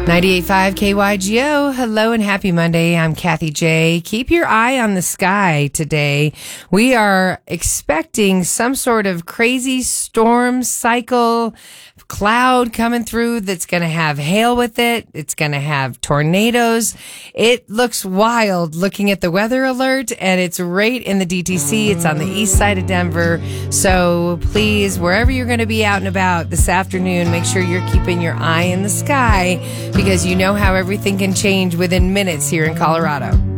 98.5 KYGO. Hello and happy Monday. I'm Kathy J. Keep your eye on the sky today. We are expecting some sort of crazy storm cycle cloud coming through that's going to have hail with it. It's going to have tornadoes. It looks wild looking at the weather alert, and it's right in the DTC. It's on the east side of Denver. So please, wherever you're going to be out and about this afternoon, make sure you're keeping your eye in the sky, because you know how everything can change within minutes here in Colorado.